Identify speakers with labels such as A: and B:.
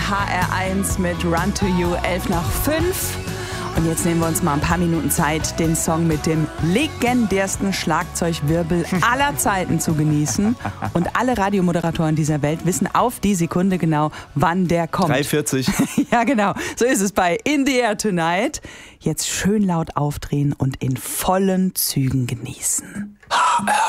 A: HR1 mit Run to You, 5:11. Und jetzt nehmen wir uns mal ein paar Minuten Zeit, den Song mit dem legendärsten Schlagzeugwirbel aller Zeiten zu genießen. Und alle Radiomoderatoren dieser Welt wissen auf die Sekunde genau, wann der kommt.
B: 3:40.
A: Ja, genau. So ist es bei In the Air Tonight. Jetzt schön laut aufdrehen und in vollen Zügen genießen.